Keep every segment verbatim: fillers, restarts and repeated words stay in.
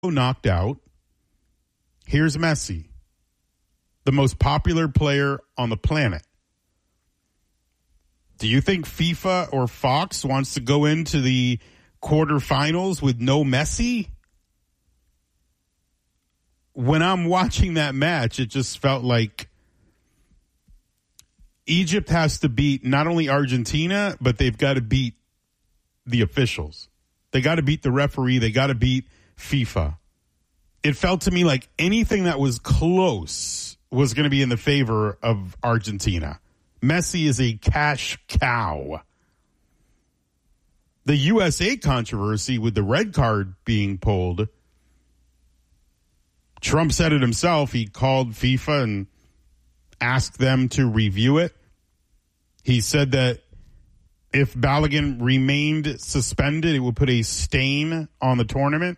knocked out. Here's Messi, the most popular player on the planet. Do you think FIFA or Fox wants to go into the quarterfinals with no Messi? When I'm watching that match, it just felt like Egypt has to beat not only Argentina, but they've got to beat the officials. They got to beat the referee. They got to beat FIFA. It felt to me like anything that was close was going to be in the favor of Argentina. Messi is a cash cow. The U S A controversy with the red card being pulled, Trump said it himself. He called FIFA and asked them to review it. He said that if Balogun remained suspended, it would put a stain on the tournament.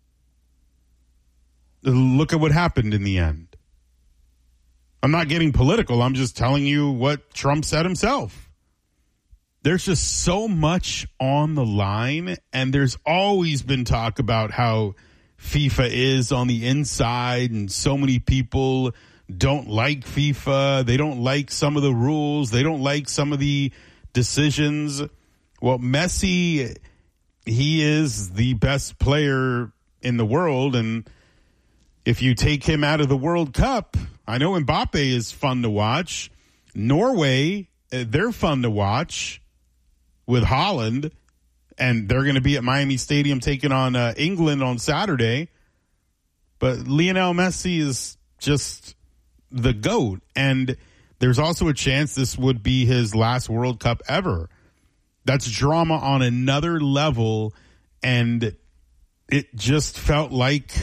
Look at what happened in the end. I'm not getting political. I'm just telling you what Trump said himself. There's just so much on the line, and there's always been talk about how FIFA is on the inside, and so many people don't like FIFA. They don't like some of the rules. They don't like some of the decisions. Well, Messi, he is the best player in the world, and if you take him out of the World Cup, I know Mbappe is fun to watch. Norway, they're fun to watch with Haaland, and they're going to be at Miami Stadium taking on uh, England on Saturday. But Lionel Messi is just the GOAT, and there's also a chance this would be his last World Cup ever. That's drama on another level, and it just felt like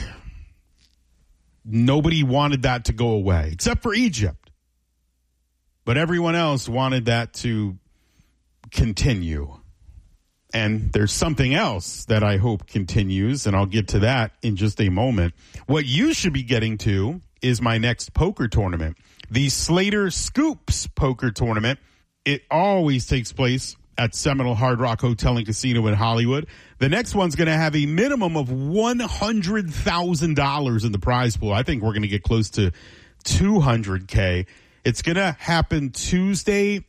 nobody wanted that to go away, except for Egypt. But everyone else wanted that to continue. And there's something else that I hope continues, and I'll get to that in just a moment. What you should be getting to is my next poker tournament, the Slater Scoops Poker Tournament. It always takes place at Seminole Hard Rock Hotel and Casino in Hollywood. The next one's going to have a minimum of one hundred thousand dollars in the prize pool. I think we're going to get close to two hundred K. It's going to happen Tuesday,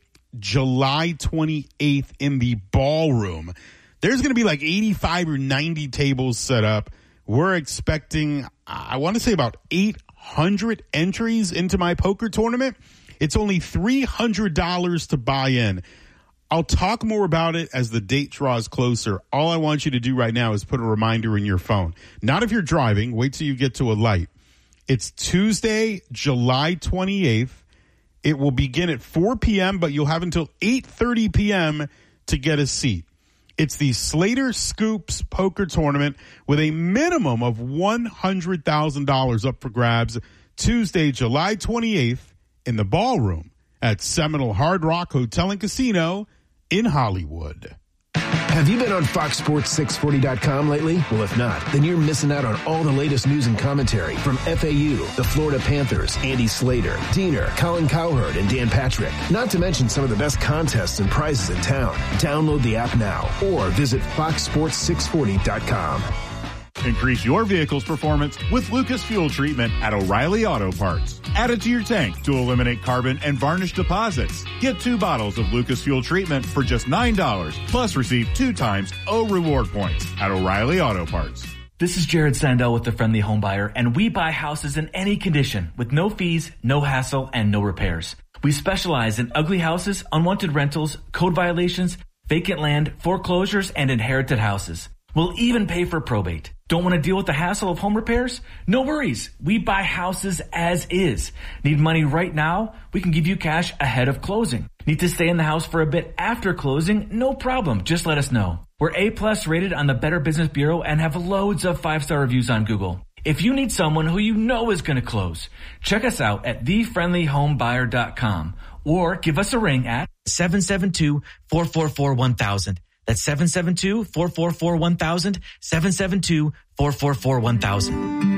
July twenty-eighth in the ballroom. There's going to be like eighty-five or ninety tables set up. We're expecting, I want to say, about eight hundred entries into my poker tournament. It's only three hundred dollars to buy in. I'll talk more about it as the date draws closer. All I want you to do right now is put a reminder in your phone. Not if you're driving. Wait till you get to a light. It's Tuesday, July twenty-eighth. It will begin at four p.m., but you'll have until eight thirty p.m. to get a seat. It's the Slater Scoops Poker Tournament with a minimum of one hundred thousand dollars up for grabs Tuesday, July twenty-eighth in the ballroom at Seminole Hard Rock Hotel and Casino in Hollywood. Have you been on Fox Sports six forty dot com lately? Well, if not, then you're missing out on all the latest news and commentary from F A U, the Florida Panthers, Andy Slater, Diener, Colin Cowherd, and Dan Patrick. Not to mention some of the best contests and prizes in town. Download the app now or visit fox sports six forty dot com. Increase your vehicle's performance with Lucas Fuel Treatment at O'Reilly Auto Parts. Add it to your tank to eliminate carbon and varnish deposits. Get two bottles of Lucas Fuel Treatment for just nine dollars, plus receive two times O reward points at O'Reilly Auto Parts. This is Jared Sandell with the Friendly Home Buyer, and we buy houses in any condition with no fees, no hassle, and no repairs. We specialize in ugly houses, unwanted rentals, code violations, vacant land, foreclosures, and inherited houses. We'll even pay for probate. Don't want to deal with the hassle of home repairs? No worries. We buy houses as is. Need money right now? We can give you cash ahead of closing. Need to stay in the house for a bit after closing? No problem. Just let us know. We're A-plus rated on the Better Business Bureau and have loads of five-star reviews on Google. If you need someone who you know is going to close, check us out at the friendly home buyer dot com or give us a ring at seven seven two, four four four, one thousand. That's seven seven two, four four four, one thousand, seven seven two, four four four, one thousand.